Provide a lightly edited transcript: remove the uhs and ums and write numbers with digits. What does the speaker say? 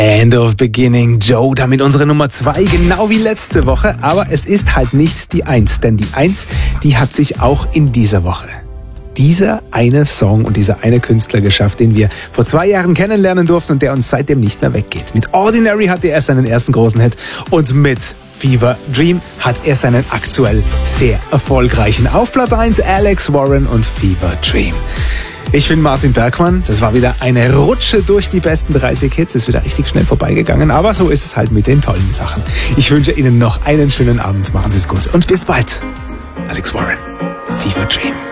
End of Beginning, Joe, damit unsere Nummer 2, genau wie letzte Woche. Aber es ist halt nicht die 1, denn die 1, die hat sich auch in dieser Woche dieser eine Song und dieser eine Künstler geschafft, den wir vor 2 Jahren kennenlernen durften und der uns seitdem nicht mehr weggeht. Mit Ordinary hatte er seinen ersten großen Hit und mit Fever Dream hat er seinen aktuell sehr erfolgreichen. Auf Platz 1 Alex Warren und Fever Dream. Ich bin Martin Bergmann. Das war wieder eine Rutsche durch die besten 30 Hits. Ist wieder richtig schnell vorbeigegangen, aber so ist es halt mit den tollen Sachen. Ich wünsche Ihnen noch einen schönen Abend. Machen Sie es gut und bis bald. Alex Warren, Fever Dream.